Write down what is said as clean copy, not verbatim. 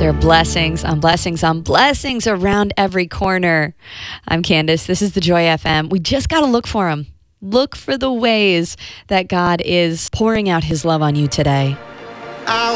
There are blessings on blessings on blessings around every corner. I'm Candace. This is the Joy FM. We just got to look for them. Look for the ways that God is pouring out his love on you today.